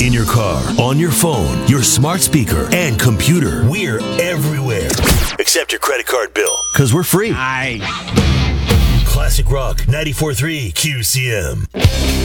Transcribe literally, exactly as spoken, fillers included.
In your car, on your phone, your smart speaker, and computer. We're everywhere. Except your credit card bill. Because we're free. Nice. Classic Rock ninety-four point three Q C M.